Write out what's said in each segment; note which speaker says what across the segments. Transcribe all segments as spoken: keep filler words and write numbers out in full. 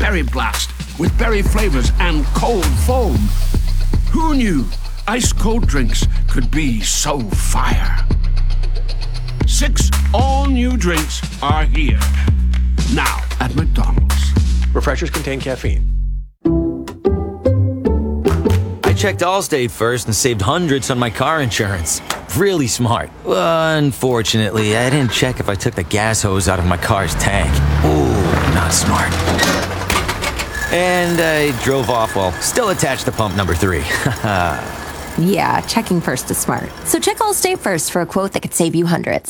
Speaker 1: Berry Blast with berry flavors and cold foam. Who knew ice cold drinks could be so fire? Six all-new drinks are here. Now at McDonald's.
Speaker 2: Refreshers contain caffeine.
Speaker 3: I checked Allstate first and saved hundreds on my car insurance. Really smart. Unfortunately, I didn't check if I took the gas hose out of my car's tank. Ooh, not smart. And I drove off while still attached to pump number three.
Speaker 4: Yeah, checking first is smart. So check Allstate first for a quote that could save you hundreds.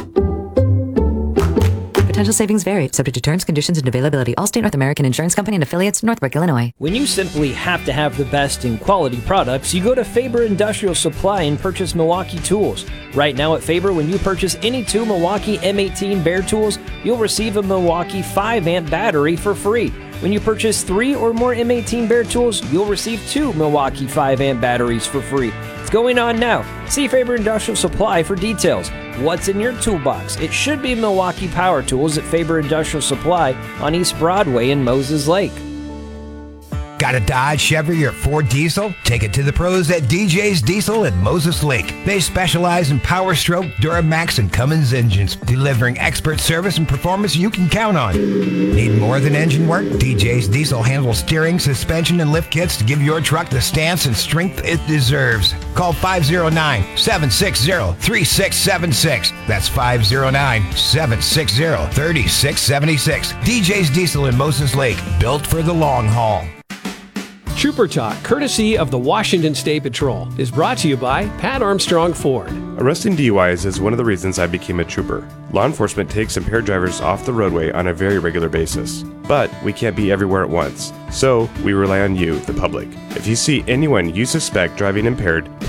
Speaker 5: Potential savings vary, subject to terms, conditions, and availability. Allstate North American Insurance Company and affiliates, Northbrook, Illinois.
Speaker 6: When you simply have to have the best in quality products, you go to Faber Industrial Supply and purchase Milwaukee tools. Right now at Faber, when you purchase any two Milwaukee M eighteen Bear tools, you'll receive a Milwaukee five amp battery for free. When you purchase three or more M eighteen Bear tools, you'll receive two Milwaukee five amp batteries for free. It's going on now. See Faber Industrial Supply for details. What's in your toolbox? It should be Milwaukee Power Tools at Faber Industrial Supply on East Broadway in Moses Lake.
Speaker 7: Got a Dodge, Chevy, or Ford diesel? Take it to the pros at D J's Diesel in Moses Lake. They specialize in Power Stroke, Duramax, and Cummins engines, delivering expert service and performance you can count on. Need more than engine work? D J's Diesel handles steering, suspension, and lift kits to give your truck the stance and strength it deserves. Call five oh nine, seven six zero, three six seven six. That's five oh nine, seven six zero, three six seven six. D J's Diesel in Moses Lake, built for the long haul.
Speaker 8: Trooper Talk, courtesy of the Washington State Patrol, is brought to you by Pat Armstrong Ford.
Speaker 9: Arresting D U Is is one of the reasons I became a trooper. Law enforcement takes impaired drivers off the roadway on a very regular basis. But we can't be everywhere at once, so we rely on you, the public. If you see anyone you suspect driving impaired,